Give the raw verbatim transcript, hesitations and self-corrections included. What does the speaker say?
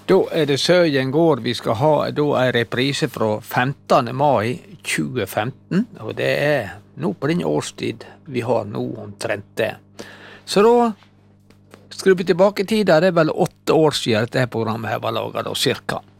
Da er det Søyen gård vi skal ha da en reprise fra femtende mai tjue femten, og det er nå på den årstid vi har nå omtrent det. Så da skrur vi tilbake i tida, det er vel åtte år siden dette programmet her var laget da, cirka.